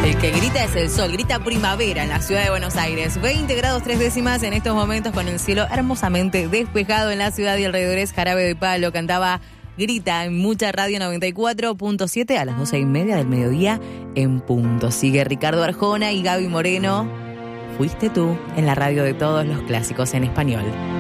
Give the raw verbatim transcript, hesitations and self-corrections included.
El que grita es el sol, grita primavera en la ciudad de Buenos Aires. veinte grados tres décimas en estos momentos con el cielo hermosamente despejado en la ciudad y alrededores. Jarabe de Palo cantaba Grita en Mucha Radio noventa y cuatro punto siete a las doce y media del mediodía en punto. Sigue Ricardo Arjona y Gaby Moreno. Fuiste tú en la radio de todos los clásicos en español.